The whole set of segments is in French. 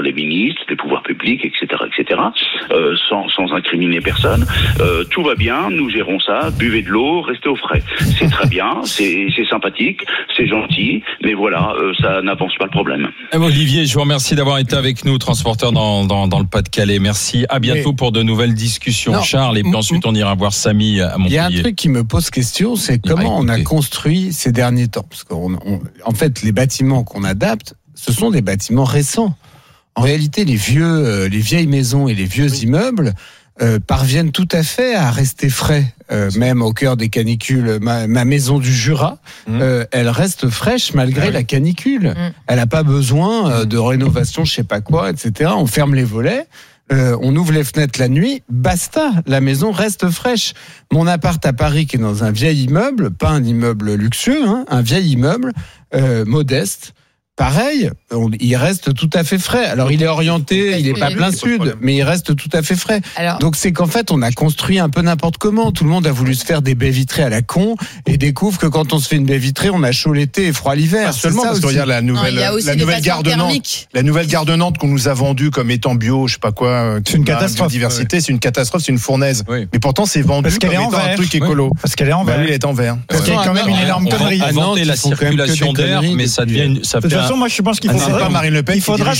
les ministres, les pouvoirs publics, etc., sans incriminer personne. Tout va bien, nous gérons ça, buvez de l'eau, restez au frais. C'est très bien, c'est sympathique, c'est gentil, mais voilà, ça n'avance pas le problème. Olivier, je vous remercie d'avoir été avec nous, transporteur dans le Pas-de-Calais. Merci, à bientôt pour de nouvelles discussions. Charles, et puis ensuite on ira voir Samy à Montpellier. Il y a un truc qui me pose question, c'est comment on a construit ces derniers temps. Parce en fait, les bâtiments qu'on adapte, ce sont des bâtiments récents. En réalité, les vieilles maisons et les vieux immeubles parviennent tout à fait à rester frais, même au cœur des canicules. Ma maison du Jura, elle reste fraîche malgré la canicule. Elle n'a pas besoin de rénovation, je sais pas quoi, etc. On ferme les volets. On ouvre les fenêtres la nuit, basta, la maison reste fraîche. Mon appart à Paris qui est dans un vieil immeuble, pas un immeuble luxueux, un vieil immeuble modeste, pareil, il reste tout à fait frais. Alors il est orienté, il n'est pas plein sud, mais il reste tout à fait frais. Donc c'est qu'en fait on a construit un peu n'importe comment. Tout le monde a voulu se faire des baies vitrées à la con et découvre que quand on se fait une baie vitrée, on a chaud l'été et froid l'hiver. Pas seulement, parce qu'il y a la nouvelle gare de Nantes. La nouvelle gare de Nantes qu'on nous a vendue comme étant bio, je sais pas quoi. C'est une catastrophe. Diversité, c'est une catastrophe, c'est une fournaise. Oui. Mais pourtant c'est vendu parce qu'elle comme est étant un truc écolo. Parce qu'elle est en verre. Elle est en verre. Parce qu'il y a quand même une énorme connerie. Inventer la circulation d'air, mais ça devient. De toute façon, moi je pense qu'il faut. Pas Marine Le Pen. Il faudra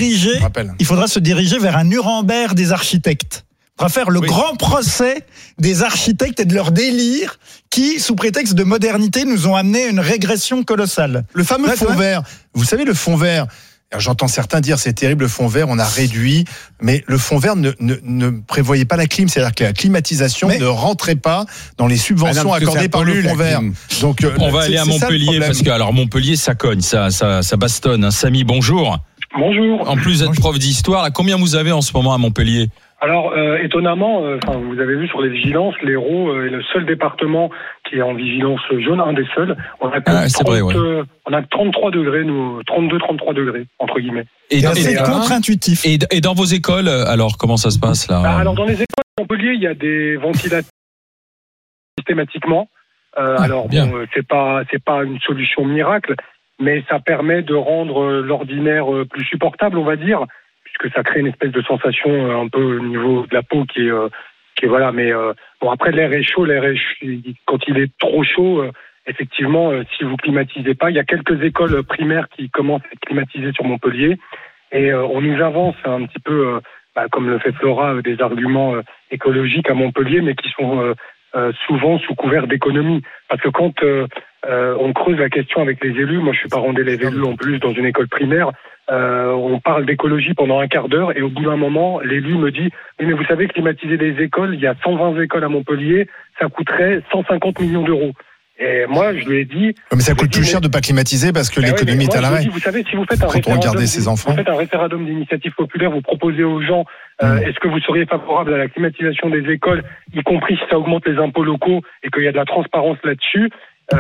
se diriger vers un Nuremberg des architectes. On va faire le grand procès des architectes et de leur délire qui, sous prétexte de modernité, nous ont amené une régression colossale. Le fameux fond vert. Vous savez, le fond vert. Alors, j'entends certains dire c'est terrible le fond vert, on a réduit, mais le fond vert ne prévoyait pas la clim, c'est-à-dire que la climatisation ne rentrait pas dans les subventions accordées par le fond vert. Donc on va aller à Montpellier parce que alors Montpellier ça cogne, ça bastonne. Samy, bonjour. Bonjour. En plus d'être prof d'histoire, là, combien vous avez en ce moment à Montpellier? Alors, étonnamment, vous avez vu sur les vigilances, l'Hérault est le seul département qui est en vigilance jaune, un des seuls. On a on a 33 degrés, nous, 32-33 degrés, entre guillemets. Et c'est contre-intuitif. Et dans vos écoles, alors, comment ça se passe, là? Alors, dans les écoles de Montpellier, il y a des ventilateurs systématiquement. C'est pas une solution miracle, mais ça permet de rendre l'ordinaire plus supportable, on va dire, puisque ça crée une espèce de sensation un peu au niveau de la peau qui est voilà. Mais bon, après l'air est chaud, quand il est trop chaud, effectivement, si vous climatisez pas, il y a quelques écoles primaires qui commencent à être climatisées sur Montpellier, et on nous avance un petit peu, comme le fait Flora, des arguments écologiques à Montpellier, mais qui sont souvent sous couvert d'économie, parce que quand on creuse la question avec les élus, moi je suis parent d'élèves élus en plus dans une école primaire, on parle d'écologie pendant un quart d'heure et au bout d'un moment, l'élu me dit « Mais vous savez, climatiser des écoles, il y a 120 écoles à Montpellier, ça coûterait 150 millions d'euros. » Et moi, je lui ai dit... Mais ça coûte plus cher de ne pas climatiser parce que l'économie est à l'arrêt. Vous savez, si vous faites un référendum d'initiative populaire, vous proposez aux gens est-ce que vous seriez favorable à la climatisation des écoles, y compris si ça augmente les impôts locaux et qu'il y a de la transparence là-dessus,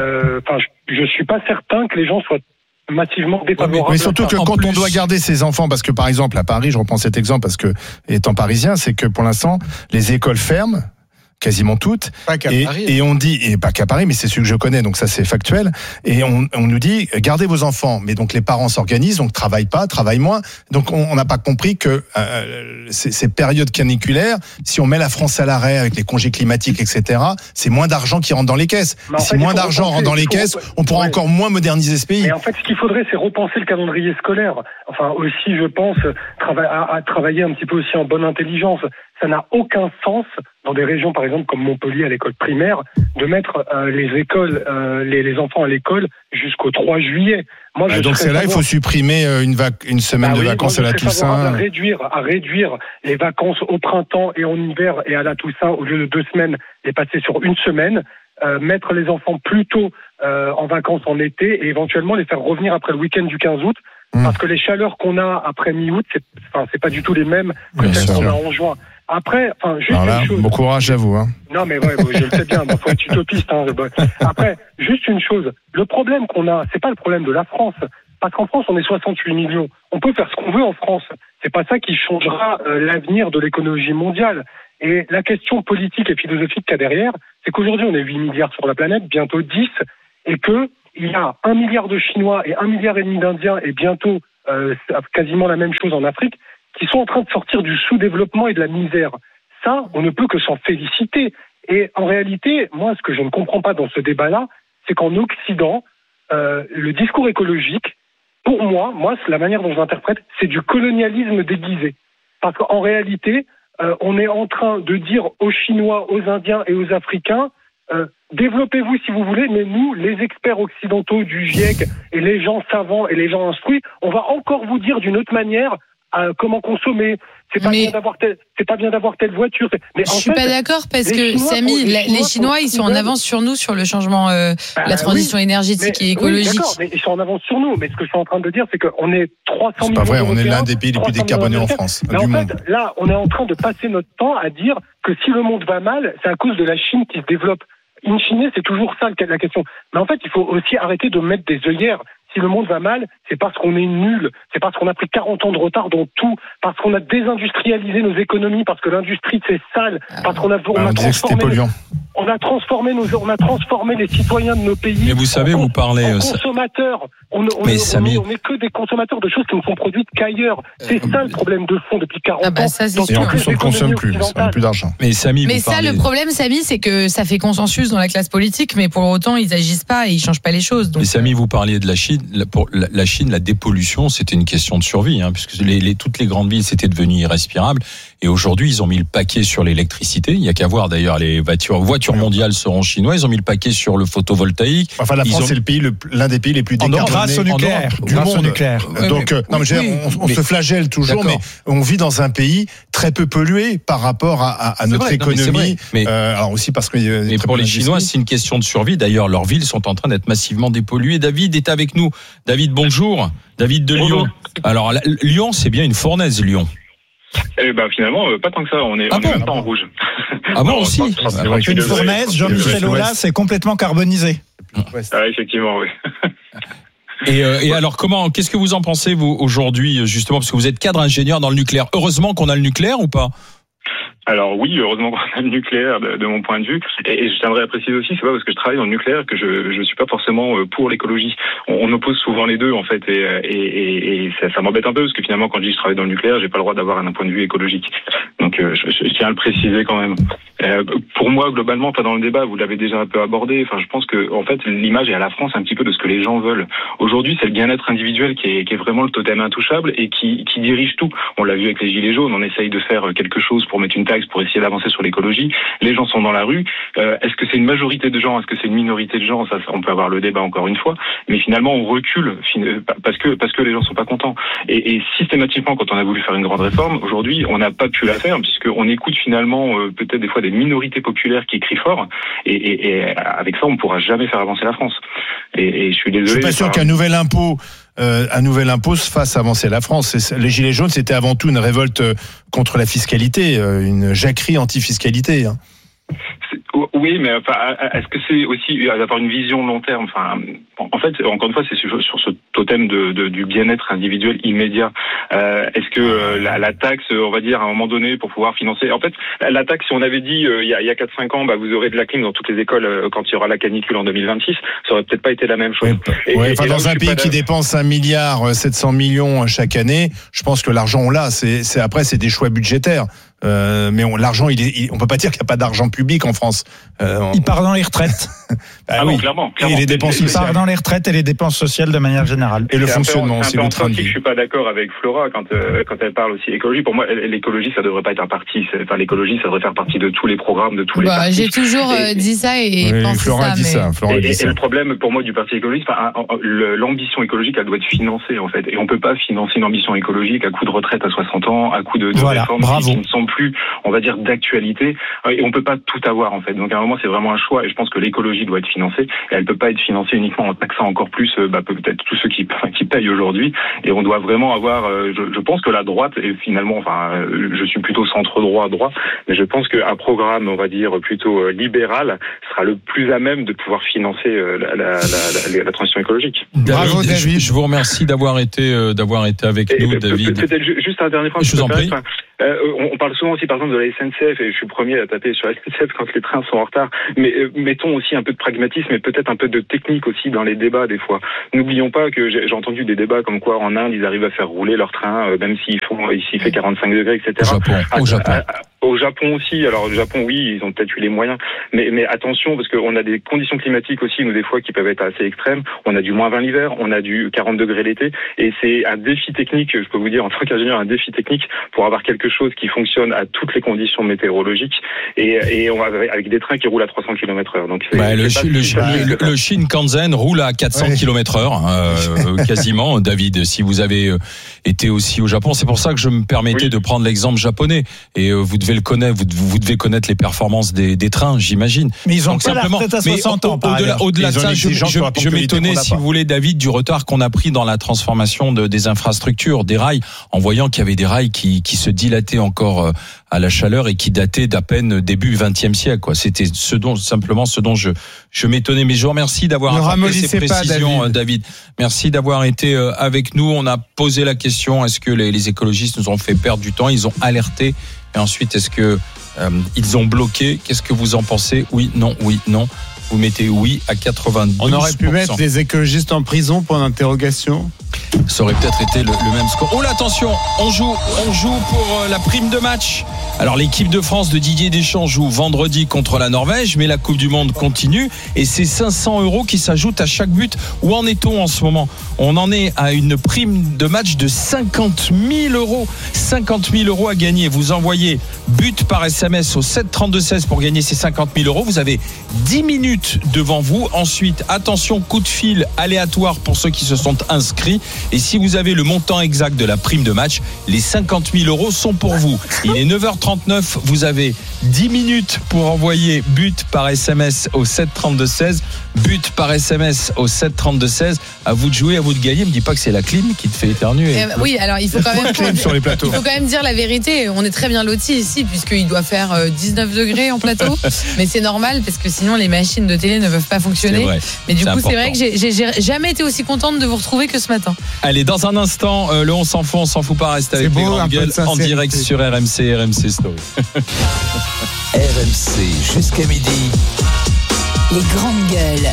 je suis pas certain que les gens soient massivement défavorables. Mais surtout que quand on doit garder ses enfants, parce que par exemple à Paris, je reprends cet exemple parce que étant parisien, c'est que pour l'instant les écoles ferment. Quasiment toutes. Pas qu'à Paris. Et on dit, et pas qu'à Paris, mais c'est celui que je connais, donc ça c'est factuel. Et on nous dit, gardez vos enfants. Mais donc les parents s'organisent, donc travaillent moins. Donc on n'a pas compris que ces périodes caniculaires, si on met la France à l'arrêt avec les congés climatiques, etc., c'est moins d'argent qui rentre dans les caisses. Et si moins d'argent rentre dans les caisses, on pourra encore moins moderniser ce pays. Et en fait, ce qu'il faudrait, c'est repenser le calendrier scolaire. Enfin, aussi, je pense, travailler un petit peu aussi en bonne intelligence. Ça n'a aucun sens dans des régions, par exemple, comme Montpellier à l'école primaire, de mettre les enfants à l'école jusqu'au 3 juillet. Moi, donc c'est là, il faut supprimer une semaine de vacances à la Toussaint. À réduire les vacances au printemps et en hiver et à la Toussaint, au lieu de 2 semaines, les passer sur une semaine, mettre les enfants plus tôt en vacances en été et éventuellement les faire revenir après le week-end du 15 août. Parce que les chaleurs qu'on a après mi-août, c'est pas du tout les mêmes que celles qu'on a en juin. Après, juste une chose. Bon courage à vous. Non, mais je le sais bien. Faut être utopiste. Après, juste une chose. Le problème qu'on a, c'est pas le problème de la France. Parce qu'en France, on est 68 millions. On peut faire ce qu'on veut en France. C'est pas ça qui changera l'avenir de l'économie mondiale. Et la question politique et philosophique qu'il y a derrière, c'est qu'aujourd'hui, on est 8 milliards sur la planète, bientôt 10, et que il y a 1 milliard de Chinois et 1,5 milliard d'Indiens et bientôt quasiment la même chose en Afrique, qui sont en train de sortir du sous-développement et de la misère. Ça, on ne peut que s'en féliciter. Et en réalité, moi, ce que je ne comprends pas dans ce débat-là, c'est qu'en Occident, le discours écologique, pour moi, c'est la manière dont je l'interprète, c'est du colonialisme déguisé. Parce qu'en réalité, on est en train de dire aux Chinois, aux Indiens et aux Africains, développez-vous si vous voulez, mais nous, les experts occidentaux du GIEC et les gens savants et les gens instruits, on va encore vous dire d'une autre manière comment consommer. C'est pas bien d'avoir telle voiture. Mais je suis pas d'accord parce que Samy, les Chinois, ils sont en avance sur nous sur le changement, la transition énergétique et écologique. Oui, d'accord, mais ils sont en avance sur nous. Mais ce que je suis en train de dire, c'est qu'on est 300 millions. C'est pas vrai, on est l'un des pays les plus décarbonés en France. Mais en fait, là, on est en train de passer notre temps à dire que si le monde va mal, c'est à cause de la Chine qui se développe. In fine, c'est toujours ça la question. Mais en fait, il faut aussi arrêter de mettre des œillères. Si le monde va mal, c'est parce qu'on est nul, c'est parce qu'on a pris 40 ans de retard dans tout, parce qu'on a désindustrialisé nos économies, parce que l'industrie c'est sale, parce qu'on a transformé les citoyens de nos pays. Mais vous savez, vous parlez consommateurs. On est que des consommateurs de choses qui ne sont produites qu'ailleurs. C'est ça le problème de fond depuis 40 ans. Ça, et en plus, on ne consomme plus, on n'a plus d'argent. Mais Samy, le problème, Samy, c'est que ça fait consensus dans la classe politique, mais pour autant, ils n'agissent pas et ils ne changent pas les choses. Donc, mais Samy, vous parliez de la Chine. Pour la Chine, la dépollution, c'était une question de survie, puisque toutes les grandes villes, c'était devenu irrespirable. Et aujourd'hui, ils ont mis le paquet sur l'électricité. Il n'y a qu'à voir, d'ailleurs, les voitures mondiales seront chinoises. Ils ont mis le paquet sur le photovoltaïque. Enfin, la France, c'est l'un des pays les plus décarbonés grâce au nucléaire. Du monde. Donc, on se flagelle toujours, mais on vit dans un pays très peu pollué par rapport à notre économie. Alors aussi parce que. Mais pour les Chinois, c'est une question de survie. D'ailleurs, leurs villes sont en train d'être massivement dépolluées. David est avec nous. David, bonjour. David de Lyon. Alors, Lyon, c'est bien une fournaise, Lyon. Finalement, pas tant que ça. On est même pas en rouge. Ah bon, aussi. Une fournaise, Jean-Michel Aulas, c'est complètement carbonisé. Effectivement, oui. Et alors, qu'est-ce que vous en pensez, vous, aujourd'hui, justement, parce que vous êtes cadre ingénieur dans le nucléaire. Heureusement qu'on a le nucléaire ou pas? Alors oui, heureusement qu'on a le nucléaire de mon point de vue. Et je tiendrais à préciser aussi, c'est pas parce que je travaille dans le nucléaire que je suis pas forcément pour l'écologie. On oppose souvent les deux en fait, et ça m'embête un peu parce que finalement quand je dis je travaille dans le nucléaire, j'ai pas le droit d'avoir un point de vue écologique. Donc je tiens à le préciser quand même. Pour moi, globalement, dans le débat, vous l'avez déjà un peu abordé. Enfin, je pense que en fait l'image est à la France un petit peu de ce que les gens veulent. Aujourd'hui, c'est le bien-être individuel qui est vraiment le totem intouchable et qui dirige tout. On l'a vu avec les gilets jaunes. On essaye de faire quelque chose pour mettre une taxe pour essayer d'avancer sur l'écologie. Les gens sont dans la rue. Est-ce que c'est une majorité de gens? Est-ce que c'est une minorité de gens? Ça, on peut avoir le débat encore une fois. Mais finalement, on recule parce que les gens sont pas contents. Et systématiquement, quand on a voulu faire une grande réforme, aujourd'hui, on n'a pas pu la faire puisqu'on écoute finalement peut-être des fois des minorités populaires qui crient fort. Et avec ça, on ne pourra jamais faire avancer la France. Et je suis désolé. Je suis pas sûr qu'un nouvel impôt se fasse avancer la France. Les Gilets jaunes, c'était avant tout une révolte contre la fiscalité, une jacquerie anti-fiscalité. Oui, mais est-ce que c'est aussi d'avoir une vision long terme? En fait, encore une fois, c'est sur ce totem du bien-être individuel immédiat. Est-ce que la taxe, on va dire, à un moment donné, pour pouvoir financer... En fait, la taxe, si on avait dit il y a 4-5 ans, vous aurez de la clim dans toutes les écoles quand il y aura la canicule en 2026, ça aurait peut-être pas été la même chose. Dans un pays qui dépense 1,7 milliard chaque année, je pense que l'argent, on l'a. Après, c'est des choix budgétaires. Mais l'argent, on peut pas dire qu'il n'y a pas d'argent public en France. Il part dans les retraites. Oui, clairement. Et les dépenses sociales. Il part dans les retraites et les dépenses sociales de manière générale. Et le fonctionnement aussi, le train de vie. Je suis pas d'accord avec Flora quand elle parle aussi écologie. Pour moi, l'écologie, ça devrait pas être un parti. L'écologie, ça devrait faire partie de tous les programmes, de tous les partis. J'ai toujours dit ça et pensé Flora dit ça. Et le problème pour moi du parti écologiste, l'ambition écologique, elle doit être financée en fait. Et on peut pas financer une ambition écologique à coup de retraite à 60 ans, à coup de réformes qui ne sont plus, on va dire, d'actualité. Et on peut pas tout avoir en fait. Donc à un moment, c'est vraiment un choix. Et je pense que l'écologie doit être financée. Et elle peut pas être financée uniquement en taxant encore plus, peut-être tous ceux qui payent aujourd'hui. Et on doit vraiment avoir. Je pense que la droite est finalement, je suis plutôt centre droit, mais je pense qu'un programme, on va dire plutôt libéral, sera le plus à même de pouvoir financer la transition écologique. Bravo David. Je vous remercie d'avoir été avec nous, David. Peut-être juste un dernier point. Je vous en prie. On parle souvent aussi, par exemple, de la SNCF, et je suis le premier à taper sur la SNCF quand les trains sont en retard, mais mettons aussi un peu de pragmatisme et peut-être un peu de technique aussi dans les débats des fois. N'oublions pas que j'ai entendu des débats comme quoi en Inde, ils arrivent à faire rouler leur train, même s'il fait 45 degrés, etc. Au Japon aussi. Alors, le Japon, oui, ils ont peut-être eu les moyens. Mais attention, parce qu'on a des conditions climatiques aussi, nous, des fois, qui peuvent être assez extrêmes. On a du -20 l'hiver, on a du 40 degrés l'été. Et c'est un défi technique, je peux vous dire, en tant qu'ingénieur, un défi technique pour avoir quelque chose qui fonctionne à toutes les conditions météorologiques. Et on va avec des trains qui roulent à 300 km/h. Donc, le Shinkansen roule à 400 km/h, quasiment. David, si vous avez été aussi au Japon, c'est pour ça que je me permettais de prendre l'exemple japonais. Et vous devez le connaître, vous devez connaître les performances des trains, j'imagine. Mais ils ont pas la retraite à 60 ans. Au-delà de ça, je m'étonnais, si vous voulez, David, du retard qu'on a pris dans la transformation des infrastructures, des rails, en voyant qu'il y avait des rails qui se dilataient encore à la chaleur et qui dataient d'à peine début 20e siècle, quoi. C'était simplement ce dont je m'étonnais. Mais je vous remercie d'avoir apporté ces précisions, David. Merci d'avoir été avec nous. On a posé la question, est-ce que les écologistes nous ont fait perdre du temps? Ils ont alerté. Et ensuite, est-ce que ils ont bloqué? Qu'est-ce que vous en pensez? Oui, non, oui, non. Vous mettez oui à 92%. On aurait pu mettre les écologistes en prison pour l'interrogation. Ça aurait peut-être été le même score. Oh là, attention, on joue pour la prime de match. Alors l'équipe de France de Didier Deschamps joue vendredi contre la Norvège, mais la Coupe du Monde continue et c'est 500 € qui s'ajoutent à chaque but. Où en est-on en ce moment? On en est à une prime de match de 50 000 €. 50 000 € à gagner. Vous envoyez but par SMS au 732-16 pour gagner ces 50 000 €. Vous avez 10 minutes devant vous. Ensuite, attention, coup de fil aléatoire pour ceux qui se sont inscrits. Et si vous avez le montant exact de la prime de match, les 50 000 € sont pour vous. Il est 9h39, vous avez 10 minutes pour envoyer but par SMS au 732-16. But par SMS au 732-16. À vous de jouer, à vous de gagner. Me dis pas que c'est la clim qui te fait éternuer. Oui, alors il faut quand même sur les plateaux. Il faut quand même dire la vérité. On est très bien lotis ici puisqu'il doit faire 19 degrés en plateau. Mais c'est normal parce que sinon les machines de télé ne peuvent pas fonctionner. Mais du coup, c'est vrai que j'ai jamais été aussi contente de vous retrouver que ce matin. Allez, dans un instant, le on s'en fout pas, reste avec les grandes gueules en direct sur RMC Story. RMC jusqu'à midi. Les grandes gueules.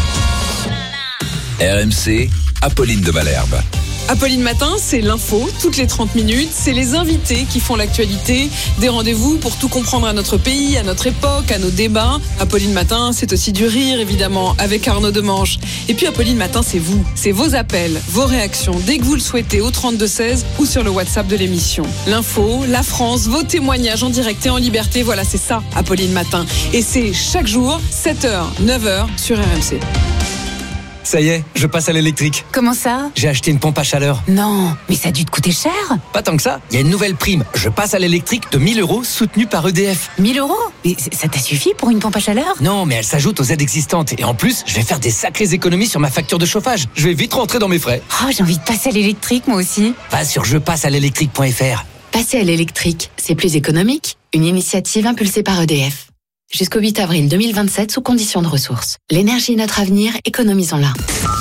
RMC, Apolline de Malherbe. Apolline Matin, c'est l'info, toutes les 30 minutes. C'est les invités qui font l'actualité. Des rendez-vous pour tout comprendre à notre pays, à notre époque, à nos débats. Apolline Matin, c'est aussi du rire, évidemment, avec Arnaud Demange. Et puis Apolline Matin, c'est vous. C'est vos appels, vos réactions, dès que vous le souhaitez, au 32-16 ou sur le WhatsApp de l'émission. L'info, la France, vos témoignages en direct et en liberté. Voilà, c'est ça, Apolline Matin. Et c'est chaque jour, 7h, 9h sur RMC. Ça y est, je passe à l'électrique. Comment ça? J'ai acheté une pompe à chaleur. Non, mais ça a dû te coûter cher. Pas tant que ça, il y a une nouvelle prime. Je passe à l'électrique de 1 000 € soutenue par EDF. 1 000 €? Mais ça t'a suffi pour une pompe à chaleur? Non, mais elle s'ajoute aux aides existantes. Et en plus, je vais faire des sacrées économies sur ma facture de chauffage. Je vais vite rentrer dans mes frais. Oh, j'ai envie de passer à l'électrique, moi aussi. Va sur jepassealélectrique.fr. Passer à l'électrique, c'est plus économique. Une initiative impulsée par EDF. Jusqu'au 8 avril 2027 sous conditions de ressources. L'énergie est notre avenir, économisons-la.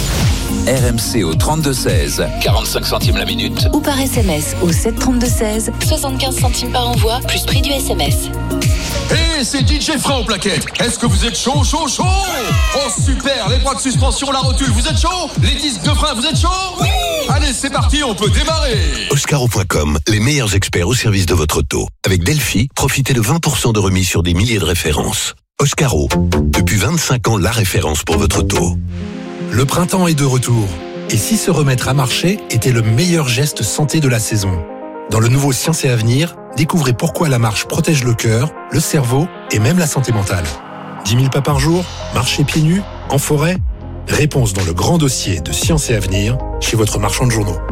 RMC au 32-16, 45 centimes la minute. Ou par SMS au 732-16, 75 centimes par envoi, plus prix du SMS. Hey, c'est DJ Frein au plaquettes. Est-ce que vous êtes chaud? Oh super, les bras de suspension, la rotule, vous êtes chaud? Les disques de frein, vous êtes chaud? Oui. Allez, c'est parti, on peut démarrer. Oscaro.com, les meilleurs experts au service de votre auto. Avec Delphi, profitez de 20% de remise sur des milliers de références. Oscaro, depuis 25 ans, la référence pour votre auto. Le printemps est de retour. Et si se remettre à marcher était le meilleur geste santé de la saison? Dans le nouveau Science et Avenir, découvrez pourquoi la marche protège le cœur, le cerveau et même la santé mentale. 10 000 pas par jour, marcher pieds nus, en forêt? Réponse dans le grand dossier de Science et Avenir, chez votre marchand de journaux.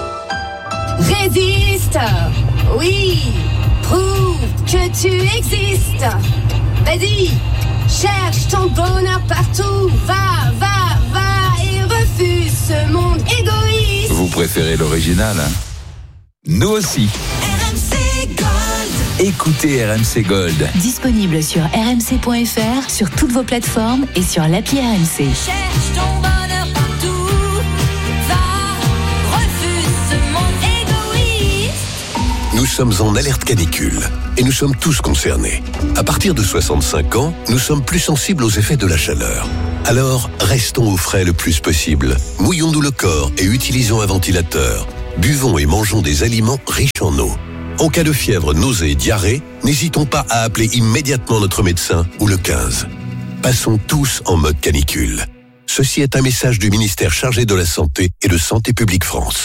Résiste! Oui! Prouve que tu existes! Vas-y! Cherche ton bonheur partout! Va, va, va et refuse ce monde égoïste! Vous préférez l'original, hein? Nous aussi. RMC Gold! Écoutez RMC Gold. Disponible sur rmc.fr, sur toutes vos plateformes et sur l'appli RMC. Cherche ton bonheur partout! Va, refuse ce monde égoïste! Nous sommes en alerte canicule et nous sommes tous concernés. À partir de 65 ans, nous sommes plus sensibles aux effets de la chaleur. Alors, restons au frais le plus possible. Mouillons-nous le corps et utilisons un ventilateur. Buvons et mangeons des aliments riches en eau. En cas de fièvre, nausée, diarrhée, n'hésitons pas à appeler immédiatement notre médecin ou le 15. Passons tous en mode canicule. Ceci est un message du ministère chargé de la Santé et de Santé publique France.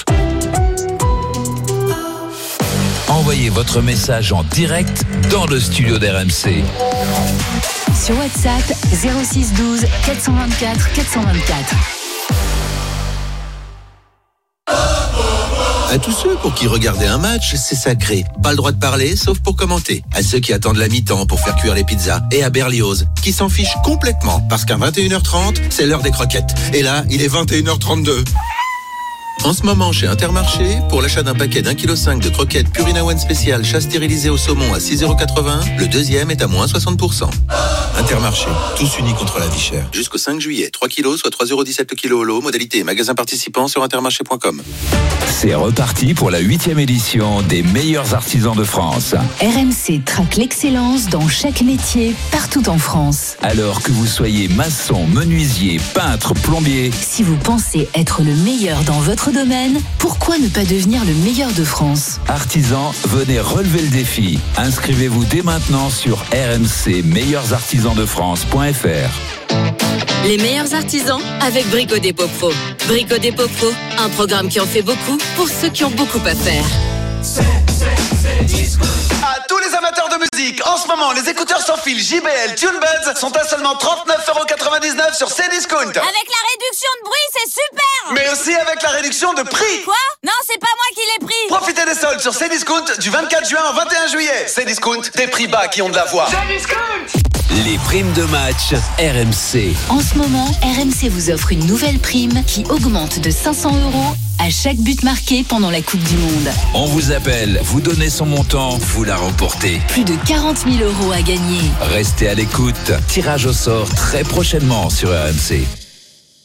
Envoyez votre message en direct dans le studio d'RMC. Sur WhatsApp 06 12 424 424. À tous ceux pour qui regarder un match, c'est sacré. Pas le droit de parler, sauf pour commenter. À ceux qui attendent la mi-temps pour faire cuire les pizzas. Et à Berlioz, qui s'en fichent complètement, parce qu'à 21h30, c'est l'heure des croquettes. Et là, il est 21h32. En ce moment, chez Intermarché, pour l'achat d'un paquet d'1,5 kg de croquettes Purina One spécial chat stérilisé au saumon à 6,80 €, le deuxième est à moins 60%. Intermarché, tous unis contre la vie chère. Jusqu'au 5 juillet, 3 kilos, soit 3,17 € le kilo au lot. Modalité magasin participant sur intermarché.com. C'est reparti pour la 8e édition des meilleurs artisans de France. RMC traque l'excellence dans chaque métier, partout en France. Alors que vous soyez maçon, menuisier, peintre, plombier, si vous pensez être le meilleur dans votre domaine, pourquoi ne pas devenir le meilleur de France? Artisans, venez relever le défi. Inscrivez-vous dès maintenant sur rmcmeilleursartisansdefrance.fr. Les meilleurs artisans avec Brico Dépôt Pro. Brico Dépôt Pro, un programme qui en fait beaucoup pour ceux qui ont beaucoup à faire. À tous les amateurs de musique, en ce moment, les écouteurs sans fil JBL TuneBuds sont à seulement 39,99 € sur Cdiscount. Avec la réduction de bruit, c'est super! Mais aussi avec la réduction de prix. Quoi? Non, c'est pas moi qui l'ai pris. Profitez des soldes sur Cdiscount du 24 juin au 21 juillet. Cdiscount, des prix bas qui ont de la voix. Cdiscount! Les primes de match RMC. En ce moment, RMC vous offre une nouvelle prime qui augmente de 500 € à chaque but marqué pendant la Coupe du Monde. On vous appelle, vous donnez son montant, vous la remportez. Plus de 40 000 € à gagner. Restez à l'écoute. Tirage au sort très prochainement sur RMC.